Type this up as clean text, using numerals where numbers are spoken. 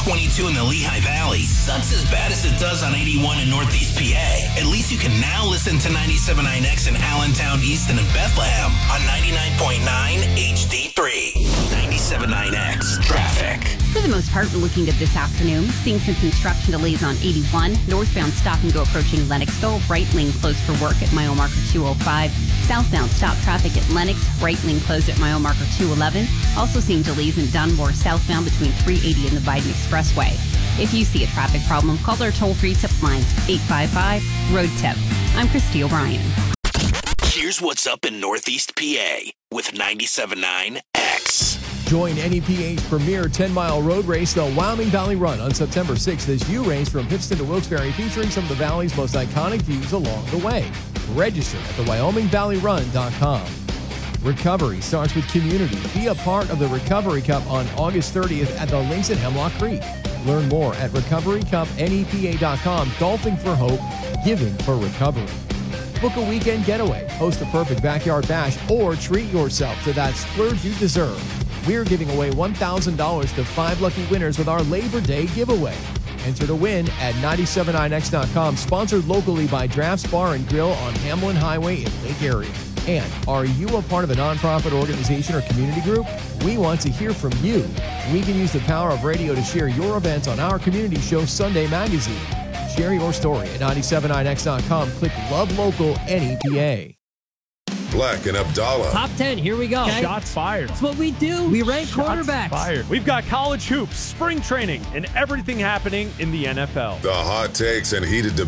22 in the Lehigh Valley. Sucks as bad as it does on 81 in Northeast PA. At least you can now listen to 97.9X in Allentown, Easton, and Bethlehem on 99.9 HD3. 97.9X Traffic. For the most part, we're looking good this afternoon. Seeing some construction delays on 81. Northbound stop and go approaching Lennoxville. Right lane closed for work at mile marker 205. Southbound stop traffic at Lennox. Right lane closed at mile marker 211. Also seeing delays in Dunmore southbound between 380 and the Biden Expressway. If you see a traffic problem, call our toll-free tip line, 855-ROAD-TIP. I'm Christy O'Brien. Here's what's up in Northeast PA with 97.9X. Join NEPA's premier 10-mile road race, the Wyoming Valley Run, on September 6th as you race from Pittston to Wilkes-Barre, featuring some of the valley's most iconic views along the way. Register at thewyomingvalleyrun.com. Recovery starts with community. Be a part of the Recovery Cup on August 30th at the links at Hemlock Creek. Learn more at recoverycupnepa.com. Golfing for hope, giving for recovery. Book a weekend getaway, host a perfect backyard bash, or treat yourself to that splurge you deserve. We're giving away $1,000 to 5 lucky winners with our Labor Day giveaway. Enter to win at 979x.com, sponsored locally by Drafts Bar and Grill on Hamlin Highway in Lake Erie. And are you a part of a nonprofit organization or community group? We want to hear from you. We can use the power of radio to share your events on our community show, Sunday Magazine. Share your story at 979x.com. Click Love Local NEPA. Black and Abdallah. Top 10, here we go. Okay. Shots fired. That's what we do. We rank quarterbacks. Fired. We've got college hoops, spring training, and everything happening in the NFL. The hot takes and heated debate.